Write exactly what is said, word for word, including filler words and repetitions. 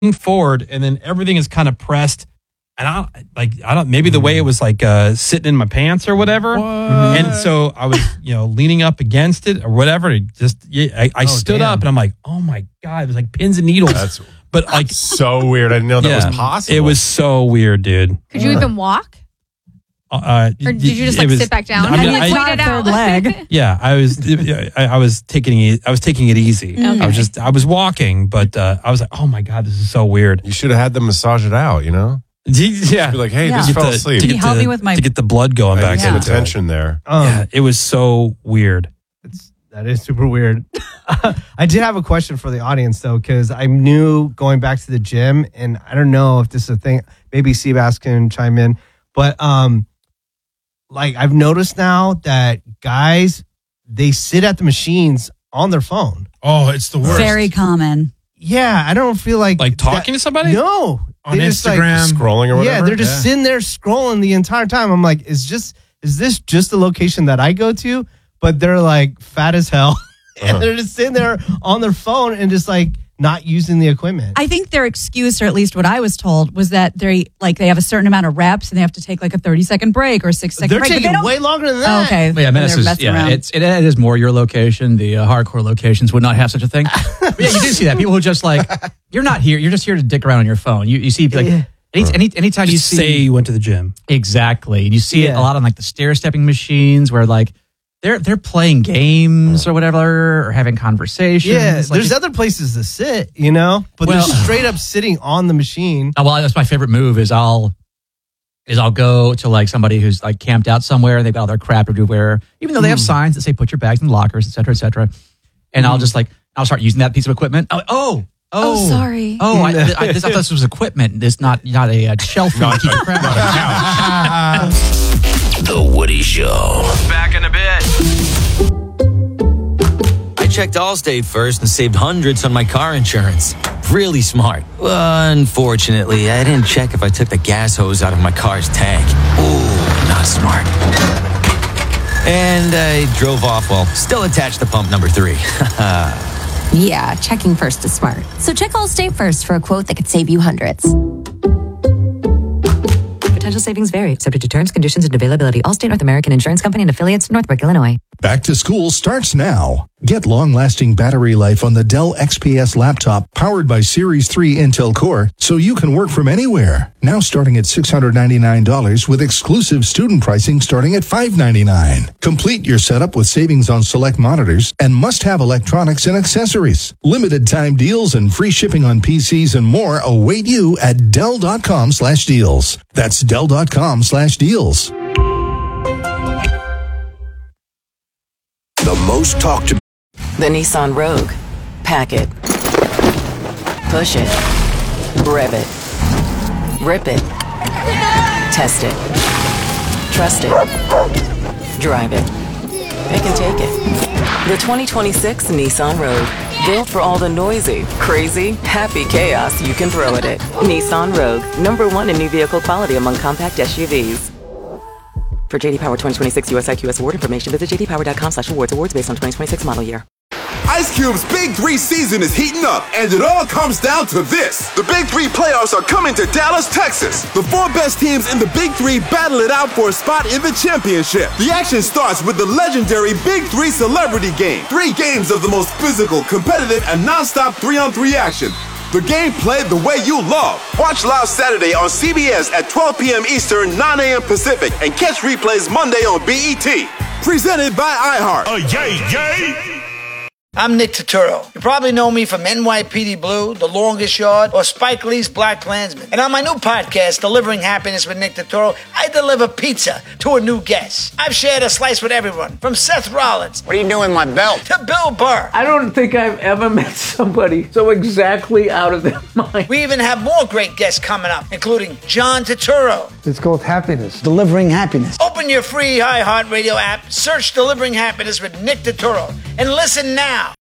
forward, and then everything is kind of pressed. And I like I don't maybe the way it was like uh, sitting in my pants or whatever. What? And so I was you know leaning up against it or whatever. It just yeah, I, I oh, stood damn. up and I'm like, oh my god, it was like pins and needles. That's but like so weird. I didn't know that yeah, was possible. It was so weird, dude. Could you even walk? Uh, or did you just like was, sit back down? I mean, and I, it out? leg. Yeah, I was. I, I was taking it. I was taking it easy. Okay. I was just. I was walking, but uh, I was like, "Oh my god, this is so weird." You should have had them massage it out. You know. Yeah. Be like, hey, yeah. this fell the, asleep. Can you help the, me with my to get the blood going I back? Some yeah. attention there. Um, yeah, it was so weird. It's that is super weird. I did have a question for the audience though, because I knew going back to the gym, and I don't know if this is a thing. Maybe Seabass can chime in, but um. Like, I've noticed now that guys, they sit at the machines on their phone. Oh, it's the worst. Very common. Yeah, I don't feel like... Like talking that, to somebody? No. On Instagram. Like, scrolling or whatever? Yeah, they're just yeah. sitting there scrolling the entire time. I'm like, is just is this just the location that I go to? But they're like fat as hell. And uh-huh. they're just sitting there on their phone and just like... not using the equipment. I think their excuse, or at least what I was told, was that they like they have a certain amount of reps and they have to take like a thirty second break or a six second They're break. taking they way longer than that. Oh, okay. But yeah, Menace is, yeah, it's, it, it is more your location. The uh, hardcore locations would not have such a thing. But yeah, you do see that. People who just like, you're not here. You're just here to dick around on your phone. You, you see like, yeah. any, any, anytime just you see. say you went to the gym. Exactly. And you see yeah. it a lot on like the stair stepping machines where like, They're they're playing games or whatever, or having conversations. Yeah, like there's other places to sit, you know, but well, they're straight up sitting on the machine. Oh, well, that's my favorite move. Is I'll is I'll go to like somebody who's like camped out somewhere and they've got all their crap everywhere, even though they have mm. signs that say put your bags in the lockers, et cetera, et cetera. And mm. I'll just like I'll start using that piece of equipment. Oh, oh, oh, oh sorry. Oh, I, I, I, this, I thought this was equipment. This not not a, a shelf for keep your crap. The Woody Show. Back in a bit. I checked Allstate first and saved hundreds on my car insurance. Really smart. Unfortunately, I didn't check if I took the gas hose out of my car's tank. Ooh, not smart. And I drove off while still attached to pump number three. Yeah, checking first is smart. So check Allstate first for a quote that could save you hundreds. Potential savings vary, subject to terms, conditions, and availability. Allstate North American Insurance Company and affiliates, Northbrook, Illinois. Back to school starts now. Get long-lasting battery life on the Dell X P S laptop powered by Series three Intel Core so you can work from anywhere. Now starting at six hundred ninety-nine dollars with exclusive student pricing starting at five hundred ninety-nine dollars. Complete your setup with savings on select monitors and must-have electronics and accessories. Limited time deals and free shipping on P Cs and more await you at Dell.com slash deals. That's Dell.com slash deals. The most talked about. The Nissan Rogue. Pack it. Push it. Rev it. Rip it. Test it. Trust it. Drive it. Pick and take it. The twenty twenty-six Nissan Rogue. Built for all the noisy, crazy, happy chaos you can throw at it. Nissan Rogue. Number one in new vehicle quality among compact S U Vs. For J D Power twenty twenty-six U S I Q S award information, visit jdpower.com slash awards. Awards based on twenty twenty-six model year. Ice Cube's Big Three season is heating up, and it all comes down to this. The Big Three playoffs are coming to Dallas, Texas. The four best teams in the Big Three battle it out for a spot in the championship. The action starts with the legendary Big Three Celebrity Game. Three games of the most physical, competitive, and non-stop three-on-three action. The game played the way you love. Watch live Saturday on C B S at twelve p.m. Eastern, nine a.m. Pacific, and catch replays Monday on B E T. Presented by iHeart. Oh, yay, yay! I'm Nick Turturro. You probably know me from N Y P D Blue, The Longest Yard, or Spike Lee's Black Klansman. And on my new podcast, Delivering Happiness with Nick Turturro, I deliver pizza to a new guest. I've shared a slice with everyone, from Seth Rollins. What are you doing with my belt? To Bill Burr. I don't think I've ever met somebody so exactly out of their mind. We even have more great guests coming up, including John Turturro. It's called Happiness. Delivering Happiness. Open your free iHeartRadio app, search Delivering Happiness with Nick Turturro, and listen now.